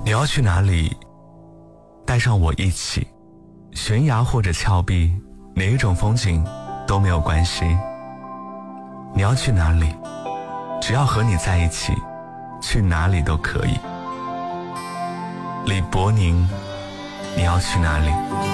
你要去哪里？带上我一起，悬崖或者峭壁，哪一种风景都没有关系。你要去哪里？只要和你在一起，去哪里都可以。李柏宁，你要去哪里？